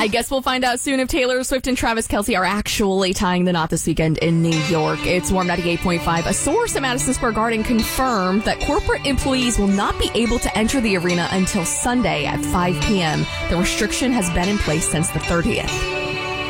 I guess we'll find out soon if Taylor Swift and Travis Kelce are actually tying the knot this weekend in New York. It's Warm 98.5. A source at Madison Square Garden confirmed that corporate employees will not be able to enter the arena until Sunday at 5 p.m. The restriction has been in place since the 30th.